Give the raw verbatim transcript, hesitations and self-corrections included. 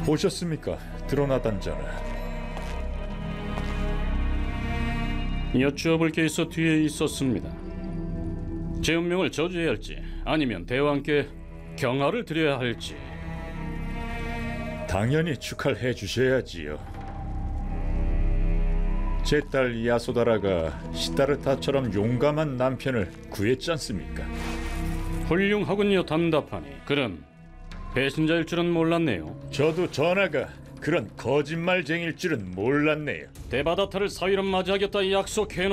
보셨습니까? 드러나단 자라. 여쭈어볼 게 있어 뒤에 있었습니다. 제 운명을 저주해야 할지 아니면 대왕께 경하를 드려야 할지. 당연히 축하해 주셔야지요. 제 딸 야소다라가 시타르타처럼 용감한 남편을 구했지 않습니까? 훌륭하군요, 담답하니. 그럼 배신자일 줄은 몰랐네요. 저도 전하가 그런 거짓말쟁일 줄은 몰랐네요. 데바다타를 사위로 맞이하겠다 약속해놓